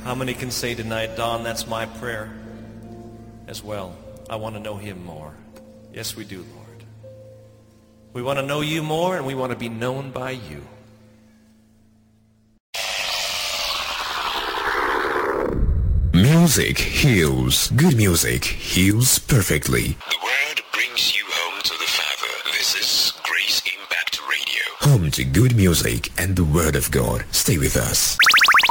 How many can say tonight, Don, that's my prayer as well? I want to know him more. Yes, we do, Lord. We want to know you more, and we want to be known by you. Music heals. Good music heals perfectly. The word brings you home to the Father. This is Grace Impact Radio. Home to good music and the Word of God. Stay with us.